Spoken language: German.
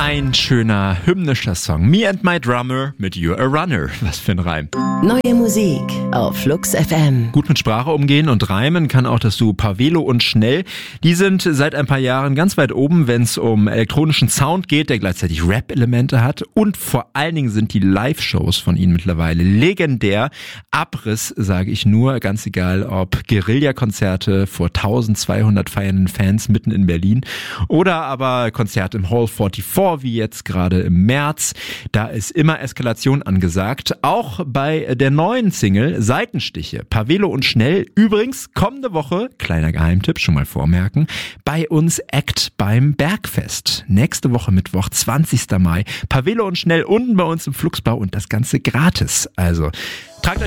Ein schöner hymnischer Song. Me and my drummer mit You're a Runner. Was für ein Reim. Neue Musik auf Flux FM. Gut mit Sprache umgehen und reimen kann auch das Duo Pavelo und Schnell. Die sind seit ein paar Jahren ganz weit oben, wenn es um elektronischen Sound geht, der gleichzeitig Rap-Elemente hat. Und vor allen Dingen sind die Live-Shows von ihnen mittlerweile legendär. Abriss, sage ich nur, ganz egal ob Guerilla-Konzerte vor 1200 feiernden Fans mitten in Berlin oder aber Konzert im Hall 44, wie jetzt gerade im März. Da ist immer Eskalation angesagt. Auch bei der neuen Single Seitenstiche, Pavelo und Schnell. Übrigens, kommende Woche, kleiner Geheimtipp, schon mal vormerken, bei uns Act beim Bergfest. Nächste Woche Mittwoch, 20. Mai. Pavelo und Schnell unten bei uns im Fluxbau und das Ganze gratis. Also, tragt euch